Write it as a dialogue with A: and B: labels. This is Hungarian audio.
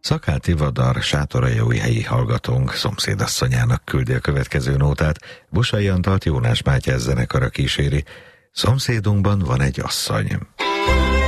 A: Szakált Tivadar sátoraljaújhelyi hallgatónk szomszédasszonyának küldi a következő nótát. Busai Antalt Jónás Mátyás zenekara kíséri. Szomszédunkban van egy asszony.